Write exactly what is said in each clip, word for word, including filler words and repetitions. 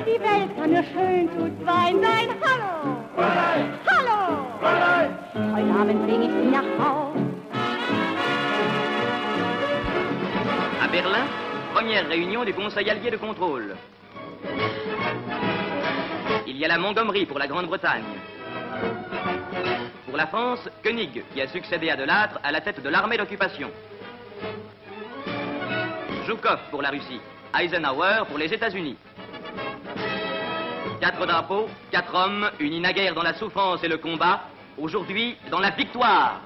Die Welt kann nur schön tut Wein sein. Hallo! Fräulein! Hallo! Fräulein! Heute Abend bring ich Sie nach Haus. À Berlin, première réunion du Conseil allié de contrôle. Il y a la Montgomery pour la Grande-Bretagne. Pour la France, Koenig, qui a succédé à Delattre à la tête de l'armée d'occupation. Zhukov pour la Russie. Eisenhower pour les États-Unis. Quatre drapeaux, quatre hommes, unis naguère dans la souffrance et le combat, aujourd'hui dans la victoire.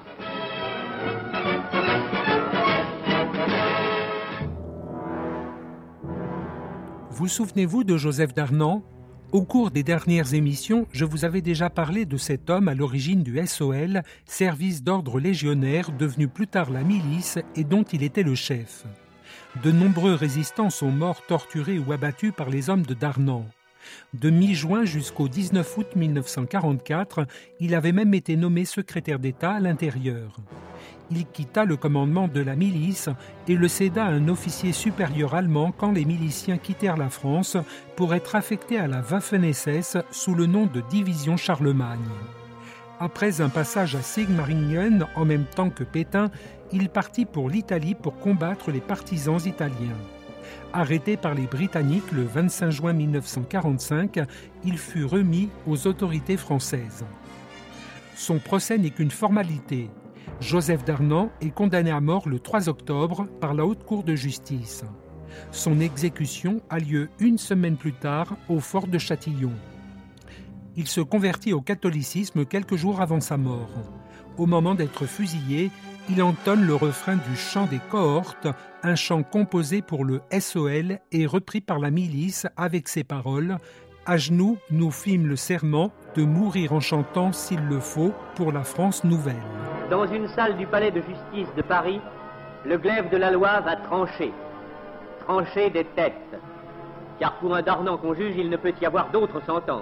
Vous souvenez-vous de Joseph Darnand ? Au cours des dernières émissions, je vous avais déjà parlé de cet homme à l'origine du S O L, service d'ordre légionnaire, devenu plus tard la milice et dont il était le chef. De nombreux résistants sont morts torturés ou abattus par les hommes de Darnand. De mi-juin jusqu'au dix-neuf août mille neuf cent quarante-quatre, il avait même été nommé secrétaire d'État à l'intérieur. Il quitta le commandement de la milice et le céda à un officier supérieur allemand quand les miliciens quittèrent la France pour être affectés à la Waffen-S S sous le nom de Division Charlemagne. Après un passage à Sigmaringen en même temps que Pétain, il partit pour l'Italie pour combattre les partisans italiens. Arrêté par les Britanniques le vingt-cinq juin mille neuf cent quarante-cinq, il fut remis aux autorités françaises. Son procès n'est qu'une formalité. Joseph Darnand est condamné à mort le trois octobre par la Haute Cour de justice. Son exécution a lieu une semaine plus tard au fort de Châtillon. Il se convertit au catholicisme quelques jours avant sa mort. Au moment d'être fusillé, il entonne le refrain du chant des cohortes, un chant composé pour le S O L et repris par la milice avec ces paroles « À genoux, nous fîmes le serment de mourir en chantant, s'il le faut, pour la France nouvelle. » Dans une salle du palais de justice de Paris, le glaive de la loi va trancher. Trancher des têtes. Car pour un Darnand qu'on juge, il ne peut y avoir d'autre sentence.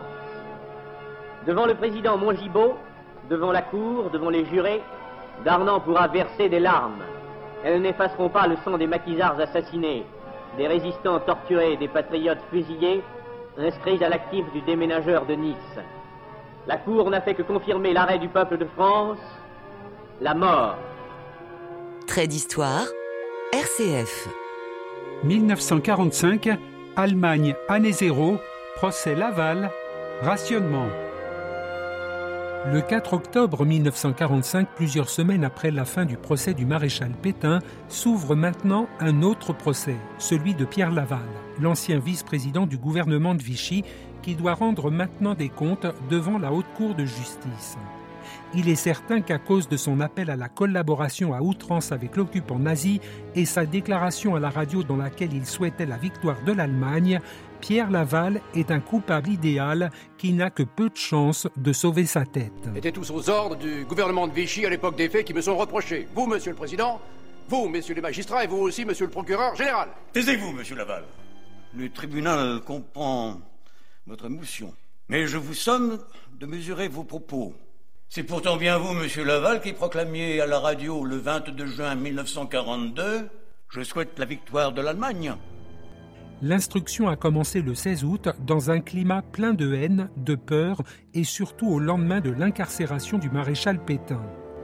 Devant le président Mongibaud, devant la cour, devant les jurés, Darnand pourra verser des larmes. Elles n'effaceront pas le sang des maquisards assassinés, des résistants torturés, des patriotes fusillés, inscrits à l'actif du déménageur de Nice. La cour n'a fait que confirmer l'arrêt du peuple de France, la mort. Trait d'histoire, R C F. mille neuf cent quarante-cinq, Allemagne, année zéro, procès Laval, rationnement. Le quatre octobre mille neuf cent quarante-cinq, plusieurs semaines après la fin du procès du maréchal Pétain, s'ouvre maintenant un autre procès, celui de Pierre Laval, l'ancien vice-président du gouvernement de Vichy, qui doit rendre maintenant des comptes devant la Haute Cour de justice. Il est certain qu'à cause de son appel à la collaboration à outrance avec l'occupant nazi et sa déclaration à la radio dans laquelle il souhaitait la victoire de l'Allemagne, Pierre Laval est un coupable idéal qui n'a que peu de chances de sauver sa tête. Étaient tous aux ordres du gouvernement de Vichy à l'époque des faits qui me sont reprochés. Vous, monsieur le président, vous, messieurs les magistrats, et vous aussi, monsieur le procureur général. Taisez-vous, monsieur Laval. Le tribunal comprend votre motion. Mais je vous somme de mesurer vos propos. C'est pourtant bien vous, monsieur Laval, qui proclamiez à la radio le vingt-deux juin mille neuf cent quarante-deux « Je souhaite la victoire de l'Allemagne ». L'instruction a commencé le seize août dans un climat plein de haine, de peur et surtout au lendemain de l'incarcération du maréchal Pétain.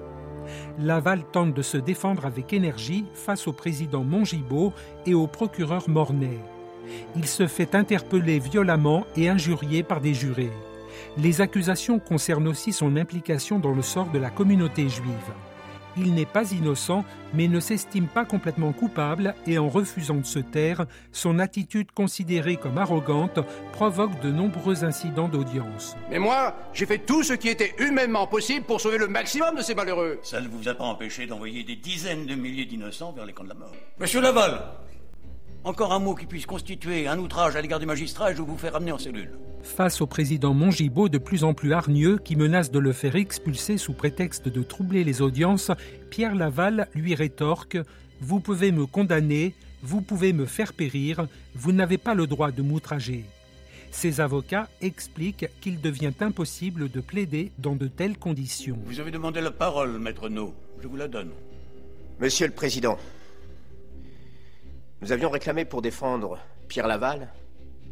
Laval tente de se défendre avec énergie face au président Mongibaud et au procureur Mornay. Il se fait interpeller violemment et injurier par des jurés. Les accusations concernent aussi son implication dans le sort de la communauté juive. Il n'est pas innocent, mais ne s'estime pas complètement coupable et en refusant de se taire, son attitude considérée comme arrogante provoque de nombreux incidents d'audience. Mais moi, j'ai fait tout ce qui était humainement possible pour sauver le maximum de ces malheureux. Ça ne vous a pas empêché d'envoyer des dizaines de milliers d'innocents vers les camps de la mort. Monsieur Laval, encore un mot qui puisse constituer un outrage à l'égard du magistrat et je vous fais ramener en cellule. Face au président Mongibaud de plus en plus hargneux qui menace de le faire expulser sous prétexte de troubler les audiences, Pierre Laval lui rétorque « Vous pouvez me condamner, vous pouvez me faire périr, vous n'avez pas le droit de m'outrager ». Ses avocats expliquent qu'il devient impossible de plaider dans de telles conditions. Vous avez demandé la parole, maître No. Je vous la donne. Monsieur le Président, nous avions réclamé pour défendre Pierre Laval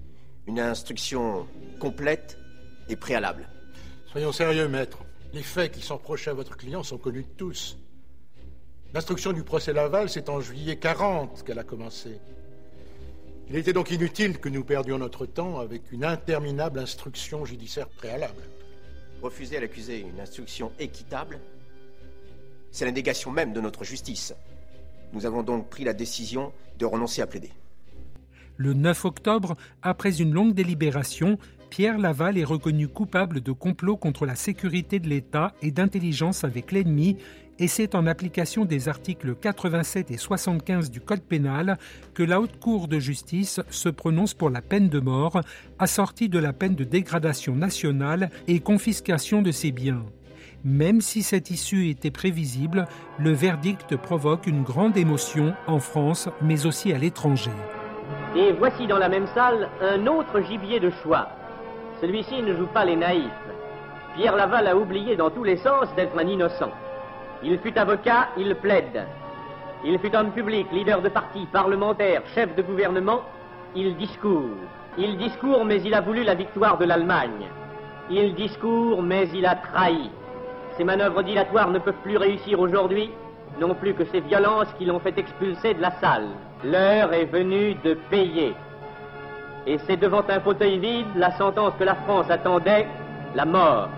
Une instruction complète et préalable. Soyons sérieux, maître. Les faits qui sont reprochés à votre client sont connus de tous. L'instruction du procès Laval, c'est en juillet quarante qu'elle a commencé. Il était donc inutile que nous perdions notre temps avec une interminable instruction judiciaire préalable. Refuser à l'accusé une instruction équitable, c'est la négation même de notre justice. Nous avons donc pris la décision de renoncer à plaider. Le neuf octobre, après une longue délibération, Pierre Laval est reconnu coupable de complot contre la sécurité de l'État et d'intelligence avec l'ennemi, et c'est en application des articles quatre-vingt-sept et soixante-quinze du Code pénal que la Haute Cour de justice se prononce pour la peine de mort, assortie de la peine de dégradation nationale et confiscation de ses biens. Même si cette issue était prévisible, le verdict provoque une grande émotion en France, mais aussi à l'étranger. Et voici dans la même salle un autre gibier de choix. Celui-ci ne joue pas les naïfs. Pierre Laval a oublié dans tous les sens d'être un innocent. Il fut avocat, il plaide. Il fut homme public, leader de parti, parlementaire, chef de gouvernement, il discourt. Il discourt, mais il a voulu la victoire de l'Allemagne. Il discourt, mais il a trahi. Ses manœuvres dilatoires ne peuvent plus réussir aujourd'hui, non plus que ces violences qui l'ont fait expulser de la salle. L'heure est venue de payer. Et c'est devant un fauteuil vide la sentence que la France attendait, la mort.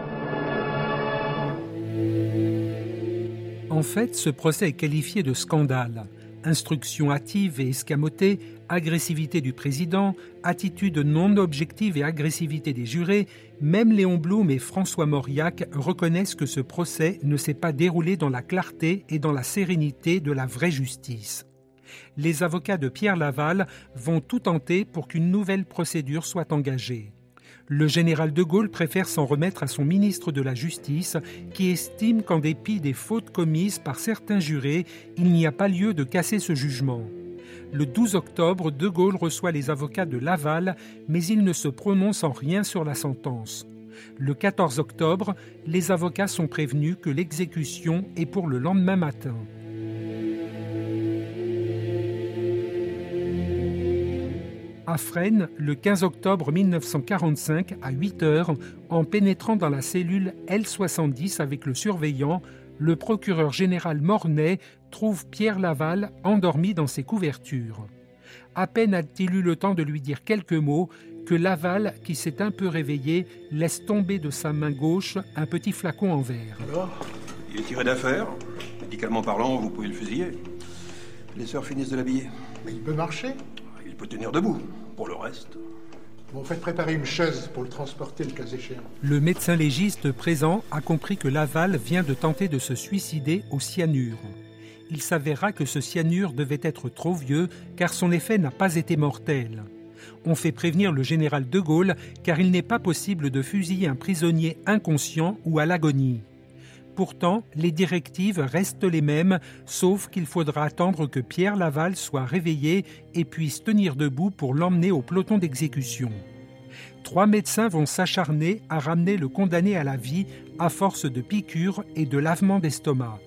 En fait, ce procès est qualifié de scandale. Instruction hâtive et escamotée, agressivité du président, attitude non objective et agressivité des jurés, même Léon Blum et François Mauriac reconnaissent que ce procès ne s'est pas déroulé dans la clarté et dans la sérénité de la vraie justice. Les avocats de Pierre Laval vont tout tenter pour qu'une nouvelle procédure soit engagée. Le général de Gaulle préfère s'en remettre à son ministre de la Justice, qui estime qu'en dépit des fautes commises par certains jurés, il n'y a pas lieu de casser ce jugement. Le douze octobre, de Gaulle reçoit les avocats de Laval, mais il ne se prononce en rien sur la sentence. Le quatorze octobre, les avocats sont prévenus que l'exécution est pour le lendemain matin. À Fresnes, le quinze octobre mille neuf cent quarante-cinq, à huit heures, en pénétrant dans la cellule L soixante-dix avec le surveillant, le procureur général Mornay trouve Pierre Laval endormi dans ses couvertures. À peine a-t-il eu le temps de lui dire quelques mots que Laval, qui s'est un peu réveillé, laisse tomber de sa main gauche un petit flacon en verre. Alors, il est tiré d'affaire. Médicalement parlant, vous pouvez le fusiller. Les sœurs finissent de l'habiller. Mais il peut marcher. Il peut tenir debout. Pour le reste... Bon, faites préparer une chaise pour le transporter le cas échéant. Le médecin légiste présent a compris que Laval vient de tenter de se suicider au cyanure. Il s'avéra que ce cyanure devait être trop vieux car son effet n'a pas été mortel. On fait prévenir le général de Gaulle car il n'est pas possible de fusiller un prisonnier inconscient ou à l'agonie. Pourtant, les directives restent les mêmes, sauf qu'il faudra attendre que Pierre Laval soit réveillé et puisse tenir debout pour l'emmener au peloton d'exécution. Trois médecins vont s'acharner à ramener le condamné à la vie à force de piqûres et de lavements d'estomac.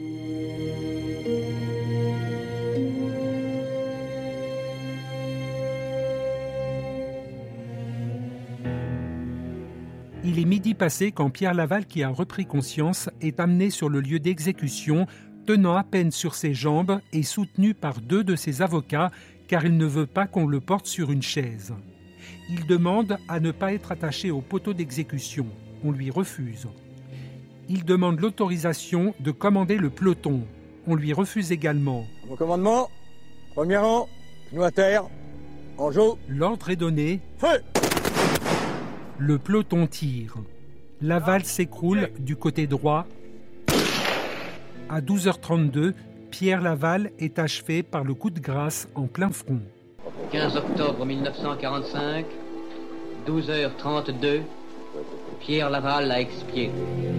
Il est midi passé quand Pierre Laval, qui a repris conscience, est amené sur le lieu d'exécution, tenant à peine sur ses jambes et soutenu par deux de ses avocats, car il ne veut pas qu'on le porte sur une chaise. Il demande à ne pas être attaché au poteau d'exécution. On lui refuse. Il demande l'autorisation de commander le peloton. On lui refuse également. Mon commandement, premier rang, genou à terre, en joue. L'ordre est donné. Feu! Le peloton tire. Laval s'écroule du côté droit. À douze heures trente-deux, Pierre Laval est achevé par le coup de grâce en plein front. quinze octobre mille neuf cent quarante-cinq, douze heures trente-deux, Pierre Laval a expié.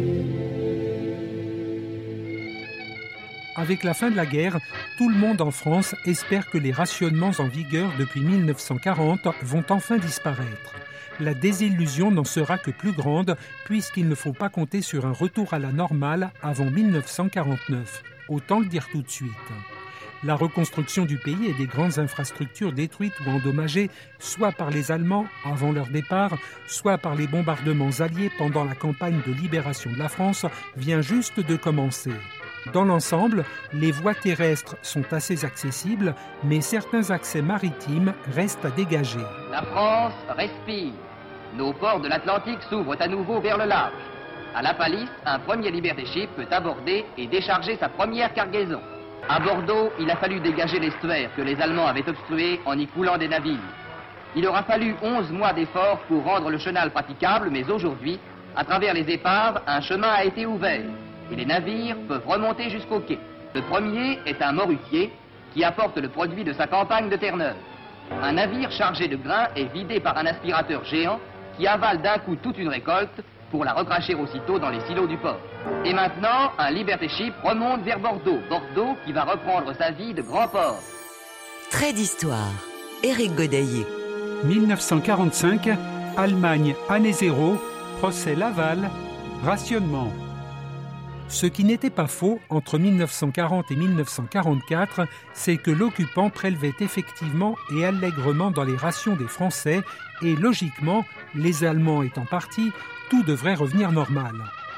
Avec la fin de la guerre, tout le monde en France espère que les rationnements en vigueur depuis mille neuf cent quarante vont enfin disparaître. La désillusion n'en sera que plus grande puisqu'il ne faut pas compter sur un retour à la normale avant mille neuf cent quarante-neuf. Autant le dire tout de suite. La reconstruction du pays et des grandes infrastructures détruites ou endommagées, soit par les Allemands avant leur départ, soit par les bombardements alliés pendant la campagne de libération de la France, vient juste de commencer. Dans l'ensemble, les voies terrestres sont assez accessibles, mais certains accès maritimes restent à dégager. La France respire. Nos ports de l'Atlantique s'ouvrent à nouveau vers le large. À La Palisse, un premier Liberty Ship peut aborder et décharger sa première cargaison. À Bordeaux, il a fallu dégager l'estuaire que les Allemands avaient obstrué en y coulant des navires. Il aura fallu onze mois d'efforts pour rendre le chenal praticable, mais aujourd'hui, à travers les épaves, un chemin a été ouvert et les navires peuvent remonter jusqu'au quai. Le premier est un morutier qui apporte le produit de sa campagne de Terre-Neuve. Un navire chargé de grains est vidé par un aspirateur géant qui avale d'un coup toute une récolte pour la recracher aussitôt dans les silos du port. Et maintenant, un Liberty Ship remonte vers Bordeaux. Bordeaux qui va reprendre sa vie de grand port. Trait d'histoire. Éric Godaillé. mille neuf cent quarante-cinq, Allemagne, année zéro, procès Laval, rationnement. Ce qui n'était pas faux entre mille neuf cent quarante et mille neuf cent quarante-quatre, c'est que l'occupant prélevait effectivement et allègrement dans les rations des Français et logiquement, les Allemands étant partis, tout devrait revenir normal.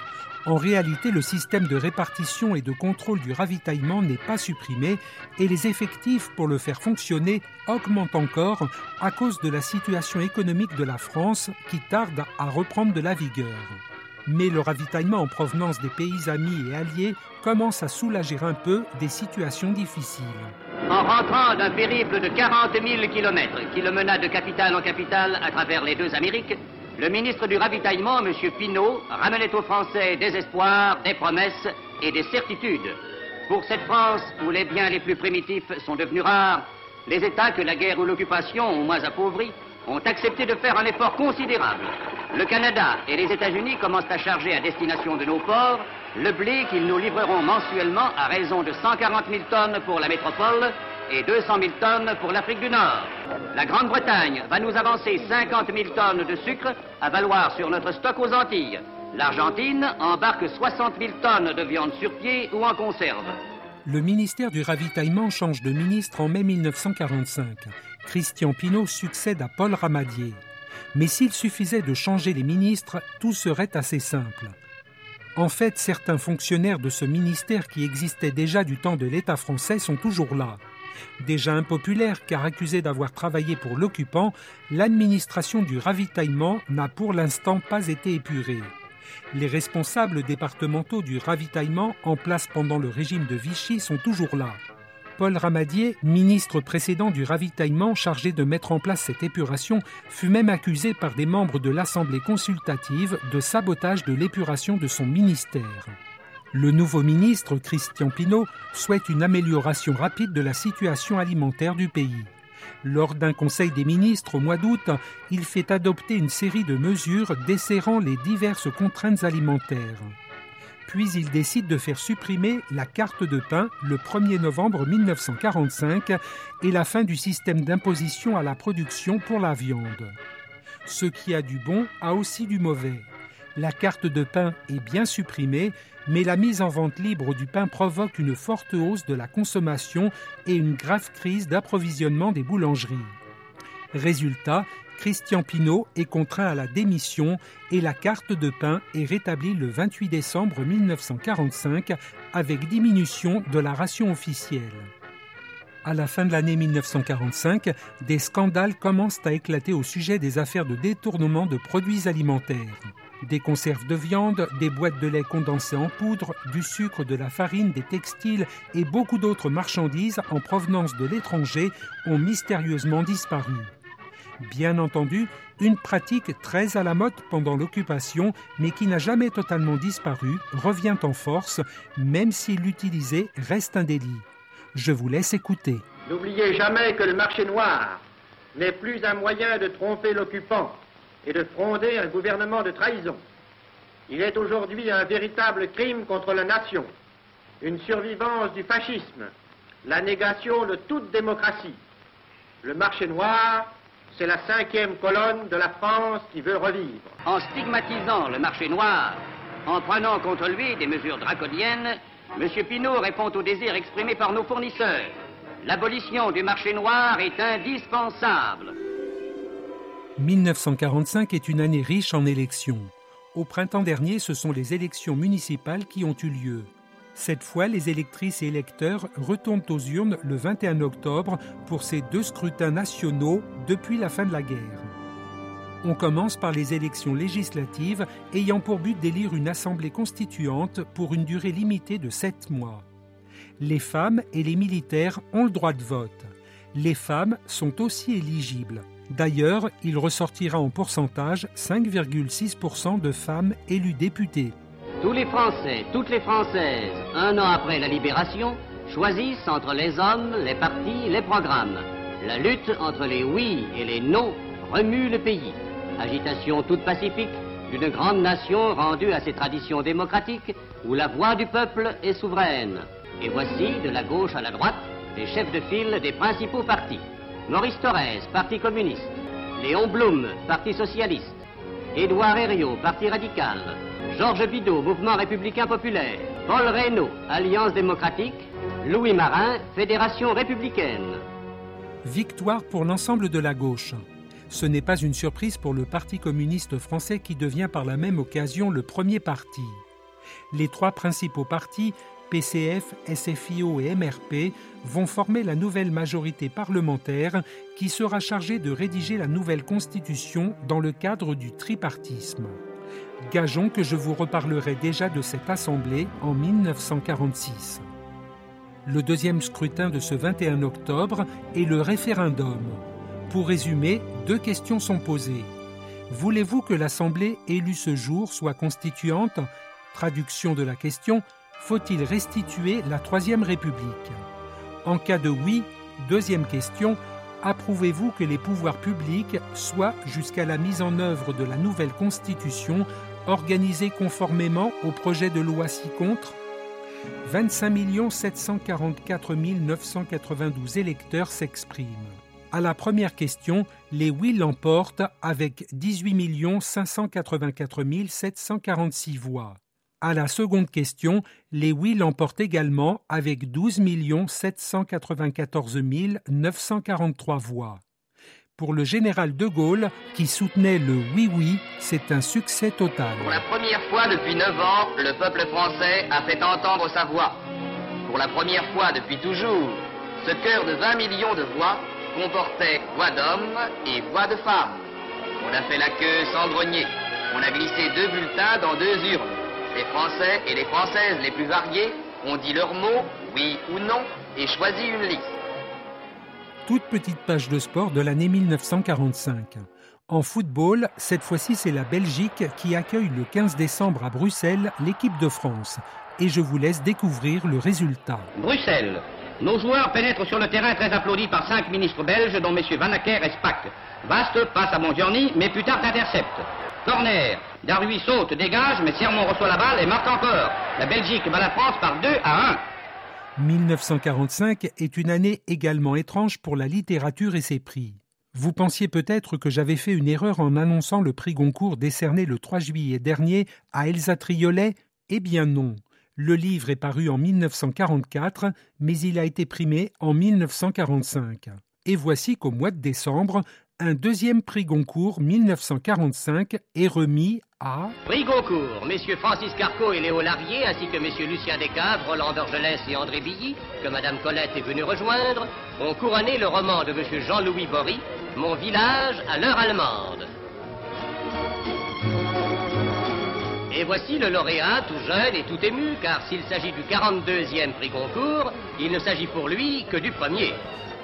En réalité, le système de répartition et de contrôle du ravitaillement n'est pas supprimé et les effectifs pour le faire fonctionner augmentent encore à cause de la situation économique de la France qui tarde à reprendre de la vigueur. Mais le ravitaillement en provenance des pays amis et alliés commence à soulager un peu des situations difficiles. En rentrant d'un périple de quarante mille kilomètres qui le mena de capitale en capitale à travers les deux Amériques, le ministre du Ravitaillement, M. Pinault, ramenait aux Français des espoirs, des promesses et des certitudes. Pour cette France où les biens les plus primitifs sont devenus rares, les États que la guerre ou l'occupation ont moins appauvris ont accepté de faire un effort considérable. Le Canada et les États-Unis commencent à charger à destination de nos ports le blé qu'ils nous livreront mensuellement à raison de cent quarante mille tonnes pour la métropole et deux cent mille tonnes pour l'Afrique du Nord. La Grande-Bretagne va nous avancer cinquante mille tonnes de sucre à valoir sur notre stock aux Antilles. L'Argentine embarque soixante mille tonnes de viande sur pied ou en conserve. Le ministère du Ravitaillement change de ministre en mai mille neuf cent quarante-cinq. Christian Pinault succède à Paul Ramadier. Mais s'il suffisait de changer les ministres, tout serait assez simple. En fait, certains fonctionnaires de ce ministère qui existait déjà du temps de l'État français sont toujours là. Déjà impopulaire car accusé d'avoir travaillé pour l'occupant, l'administration du ravitaillement n'a pour l'instant pas été épurée. Les responsables départementaux du ravitaillement en place pendant le régime de Vichy sont toujours là. Paul Ramadier, ministre précédent du ravitaillement chargé de mettre en place cette épuration, fut même accusé par des membres de l'Assemblée consultative de sabotage de l'épuration de son ministère. Le nouveau ministre, Christian Pinault, souhaite une amélioration rapide de la situation alimentaire du pays. Lors d'un conseil des ministres au mois d'août, il fait adopter une série de mesures desserrant les diverses contraintes alimentaires. Puis il décide de faire supprimer la carte de pain le premier novembre mille neuf cent quarante-cinq et la fin du système d'imposition à la production pour la viande. Ce qui a du bon a aussi du mauvais. La carte de pain est bien supprimée, mais la mise en vente libre du pain provoque une forte hausse de la consommation et une grave crise d'approvisionnement des boulangeries. Résultat, Christian Pinault est contraint à la démission et la carte de pain est rétablie le vingt-huit décembre mille neuf cent quarante-cinq avec diminution de la ration officielle. À la fin de l'année mille neuf cent quarante-cinq, des scandales commencent à éclater au sujet des affaires de détournement de produits alimentaires. Des conserves de viande, des boîtes de lait condensé en poudre, du sucre, de la farine, des textiles et beaucoup d'autres marchandises en provenance de l'étranger ont mystérieusement disparu. Bien entendu, une pratique très à la mode pendant l'occupation, mais qui n'a jamais totalement disparu, revient en force, même si l'utiliser reste un délit. Je vous laisse écouter. N'oubliez jamais que le marché noir n'est plus un moyen de tromper l'occupant et de fonder un gouvernement de trahison. Il est aujourd'hui un véritable crime contre la nation, une survivance du fascisme, la négation de toute démocratie. Le marché noir, c'est la cinquième colonne de la France qui veut revivre. En stigmatisant le marché noir, en prenant contre lui des mesures draconiennes, M. Pinault répond au désir exprimé par nos fournisseurs. L'abolition du marché noir est indispensable. mille neuf cent quarante-cinq est une année riche en élections. Au printemps dernier, ce sont les élections municipales qui ont eu lieu. Cette fois, les électrices et électeurs retournent aux urnes le vingt et un octobre pour ces deux scrutins nationaux depuis la fin de la guerre. On commence par les élections législatives ayant pour but d'élire une assemblée constituante pour une durée limitée de sept mois. Les femmes et les militaires ont le droit de vote. Les femmes sont aussi éligibles. D'ailleurs, il ressortira en pourcentage cinq virgule six pour cent de femmes élues députées. Tous les Français, toutes les Françaises, un an après la libération, choisissent entre les hommes, les partis, les programmes. La lutte entre les oui et les non remue le pays. Agitation toute pacifique d'une grande nation rendue à ses traditions démocratiques où la voix du peuple est souveraine. Et voici, de la gauche à la droite, les chefs de file des principaux partis. Maurice Thorez, Parti communiste. Léon Blum, Parti socialiste. Édouard Herriot, Parti radical. Georges Bidault, Mouvement républicain populaire. Paul Reynaud, Alliance démocratique. Louis Marin, Fédération républicaine. Victoire pour l'ensemble de la gauche. Ce n'est pas une surprise pour le Parti communiste français qui devient par la même occasion le premier parti. Les trois principaux partis, P C F, S F I O et M R P, vont former la nouvelle majorité parlementaire qui sera chargée de rédiger la nouvelle constitution dans le cadre du tripartisme. Gageons que je vous reparlerai déjà de cette assemblée en mille neuf cent quarante-six. Le deuxième scrutin de ce vingt et un octobre est le référendum. Pour résumer, deux questions sont posées. Voulez-vous que l'Assemblée élue ce jour soit constituante ? Traduction de la question, faut-il restituer la Troisième République ? En cas de oui, deuxième question, approuvez-vous que les pouvoirs publics soient, jusqu'à la mise en œuvre de la nouvelle Constitution, organisés conformément au projet de loi ci-contre ? vingt-cinq millions sept cent quarante-quatre mille neuf cent quatre-vingt-douze électeurs s'expriment. À la première question, les oui l'emportent avec dix-huit millions cinq cent quatre-vingt-quatre mille sept cent quarante-six voix. À la seconde question, les oui l'emportent également avec douze millions sept cent quatre-vingt-quatorze mille neuf cent quarante-trois voix. Pour le général de Gaulle, qui soutenait le oui-oui, c'est un succès total. Pour la première fois depuis neuf ans, le peuple français a fait entendre sa voix. Pour la première fois depuis toujours, ce chœur de vingt millions de voix comportait voix d'hommes et voix de femmes. On a fait la queue sans grenier. On a glissé deux bulletins dans deux urnes. Les Français et les Françaises les plus variés ont dit leur mot, oui ou non, et choisi une liste. Toute petite page de sport de l'année mille neuf cent quarante-cinq. En football, cette fois-ci, c'est la Belgique qui accueille le quinze décembre à Bruxelles l'équipe de France. Et je vous laisse découvrir le résultat. Bruxelles. Nos joueurs pénètrent sur le terrain très applaudis par cinq ministres belges, dont messieurs Van Acker et Spack. Vaste passe à Mongiorni, mais plus tard intercepte. Corner. Darui saute, dégage, mais Sermon reçoit la balle et marque encore. La Belgique bat la France par deux à un. mille neuf cent quarante-cinq est une année également étrange pour la littérature et ses prix. Vous pensiez peut-être que j'avais fait une erreur en annonçant le prix Goncourt décerné le trois juillet dernier à Elsa Triolet ? Eh bien non. Le livre est paru en mille neuf cent quarante-quatre, mais il a été primé en mille neuf cent quarante-cinq. Et voici qu'au mois de décembre, un deuxième prix Goncourt mille neuf cent quarante-cinq est remis à... Prix Goncourt, messieurs Francis Carco et Léo Larrier, ainsi que messieurs Lucien Descaves, Roland Dorgelès et André Billy, que madame Colette est venue rejoindre, ont couronné le roman de monsieur Jean-Louis Bory, Mon village à l'heure allemande. Et voici le lauréat, tout jeune et tout ému, car s'il s'agit du quarante-deuxième prix Goncourt, il ne s'agit pour lui que du premier.